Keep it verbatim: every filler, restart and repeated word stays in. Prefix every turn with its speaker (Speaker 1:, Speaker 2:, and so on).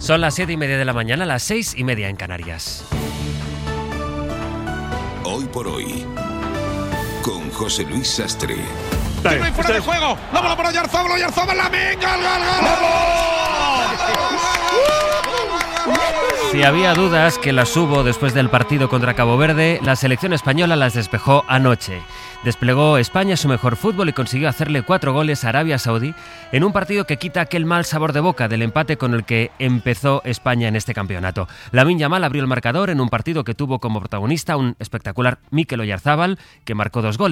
Speaker 1: Son las siete y media de la mañana, las seis y media en Canarias.
Speaker 2: Hoy por hoy, con José Luis Sastre.
Speaker 3: ¡Tiro y fuera de juego! ¡La bola para Oyarzabal! ¡Oyarzabal la venga! ¡Gol, gol, gol!
Speaker 1: Si había dudas, que las hubo después del partido contra Cabo Verde, la selección española las despejó anoche. Desplegó España su mejor fútbol y consiguió hacerle cuatro goles a Arabia Saudí en un partido que quita aquel mal sabor de boca del empate con el que empezó España en este campeonato. Lamine Yamal abrió el marcador en un partido que tuvo como protagonista un espectacular Mikel Oyarzabal, que marcó dos goles.